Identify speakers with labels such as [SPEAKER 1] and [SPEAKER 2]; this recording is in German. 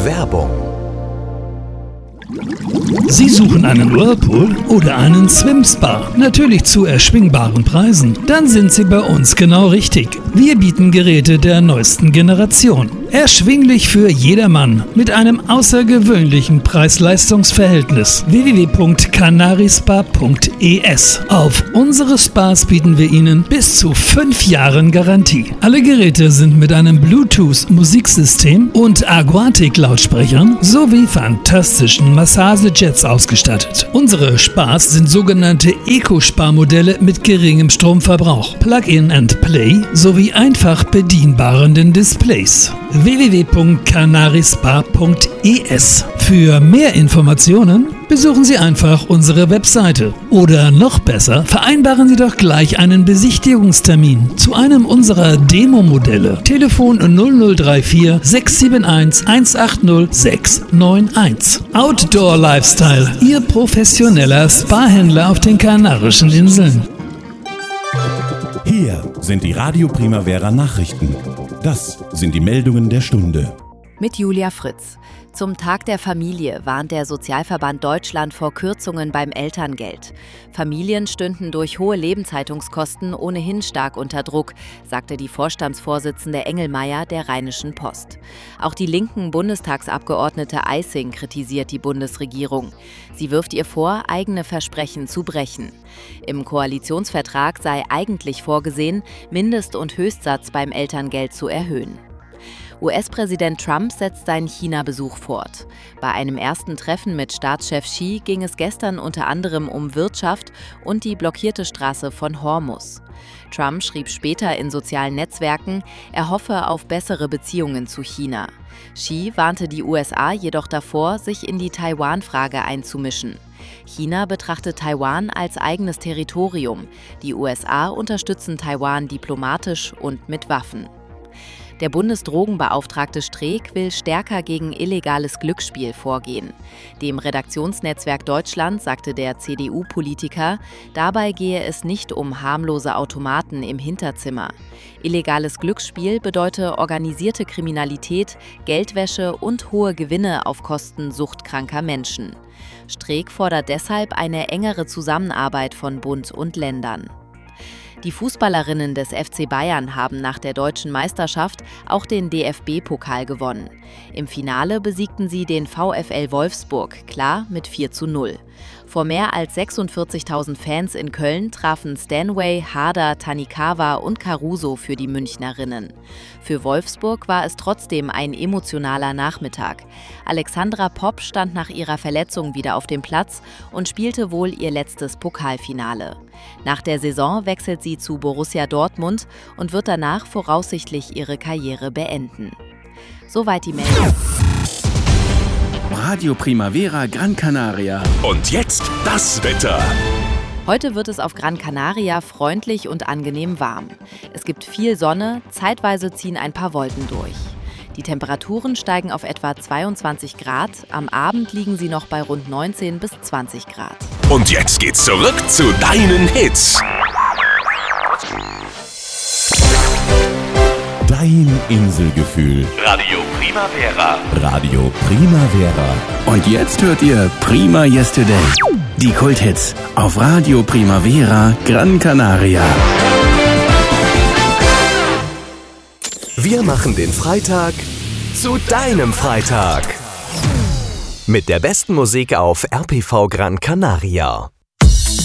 [SPEAKER 1] Werbung.
[SPEAKER 2] Sie suchen einen Whirlpool oder einen Swim-Spa? Natürlich zu erschwingbaren Preisen. Dann sind Sie bei uns genau richtig. Wir bieten Geräte der neuesten Generation. Erschwinglich für jedermann mit einem außergewöhnlichen Preis-Leistungs-Verhältnis. www.canarispa.es. Auf unsere Spas bieten wir Ihnen bis zu 5 Jahren Garantie. Alle Geräte sind mit einem Bluetooth-Musiksystem und Aquatic-Lautsprechern sowie fantastischen Massagejets ausgestattet. Unsere Spas sind sogenannte Eco-Spa-Modelle mit geringem Stromverbrauch, Plug-in and Play sowie einfach bedienbaren Displays. www.canarispa.es. Für mehr Informationen besuchen Sie einfach unsere Webseite. Oder noch besser, vereinbaren Sie doch gleich einen Besichtigungstermin zu einem unserer Demo-Modelle. Telefon 0034 671 180 691. Outdoor Lifestyle, Ihr professioneller Spa-Händler auf den Kanarischen Inseln.
[SPEAKER 3] Hier sind die Radio Primavera Nachrichten. Das sind die Meldungen der Stunde.
[SPEAKER 4] Mit Julia Fritz. Zum Tag der Familie warnt der Sozialverband Deutschland vor Kürzungen beim Elterngeld. Familien stünden durch hohe Lebenshaltungskosten ohnehin stark unter Druck, sagte die Vorstandsvorsitzende Engelmeier der Rheinischen Post. Auch die linken Bundestagsabgeordnete Eissing kritisiert die Bundesregierung. Sie wirft ihr vor, eigene Versprechen zu brechen. Im Koalitionsvertrag sei eigentlich vorgesehen, Mindest- und Höchstsatz beim Elterngeld zu erhöhen. US-Präsident Trump setzt seinen China-Besuch fort. Bei einem ersten Treffen mit Staatschef Xi ging es gestern unter anderem um Wirtschaft und die blockierte Straße von Hormuz. Trump schrieb später in sozialen Netzwerken, er hoffe auf bessere Beziehungen zu China. Xi warnte die USA jedoch davor, sich in die Taiwan-Frage einzumischen. China betrachtet Taiwan als eigenes Territorium. Die USA unterstützen Taiwan diplomatisch und mit Waffen. Der Bundesdrogenbeauftragte Streeck will stärker gegen illegales Glücksspiel vorgehen. Dem Redaktionsnetzwerk Deutschland sagte der CDU-Politiker, dabei gehe es nicht um harmlose Automaten im Hinterzimmer. Illegales Glücksspiel bedeute organisierte Kriminalität, Geldwäsche und hohe Gewinne auf Kosten suchtkranker Menschen. Streeck fordert deshalb eine engere Zusammenarbeit von Bund und Ländern. Die Fußballerinnen des FC Bayern haben nach der deutschen Meisterschaft auch den DFB-Pokal gewonnen. Im Finale besiegten sie den VfL Wolfsburg, klar mit 4:0. Vor mehr als 46.000 Fans in Köln trafen Stanway, Harder, Tanikawa und Caruso für die Münchnerinnen. Für Wolfsburg war es trotzdem ein emotionaler Nachmittag. Alexandra Popp stand nach ihrer Verletzung wieder auf dem Platz und spielte wohl ihr letztes Pokalfinale. Nach der Saison wechselt sie zu Borussia Dortmund und wird danach voraussichtlich ihre Karriere beenden. Soweit die Meldung.
[SPEAKER 5] Radio Primavera Gran Canaria.
[SPEAKER 1] Und jetzt das Wetter.
[SPEAKER 4] Heute wird es auf Gran Canaria freundlich und angenehm warm. Es gibt viel Sonne, zeitweise ziehen ein paar Wolken durch. Die Temperaturen steigen auf etwa 22 Grad, am Abend liegen sie noch bei rund 19 bis 20 Grad.
[SPEAKER 1] Und jetzt geht's zurück zu deinen Hits.
[SPEAKER 3] Dein Inselgefühl.
[SPEAKER 1] Radio Primavera.
[SPEAKER 3] Radio Primavera.
[SPEAKER 5] Und jetzt hört ihr Prima Yesterday. Die Kulthits auf Radio Primavera Gran Canaria.
[SPEAKER 1] Wir machen den Freitag zu deinem Freitag. Mit der besten Musik auf RPV Gran Canaria.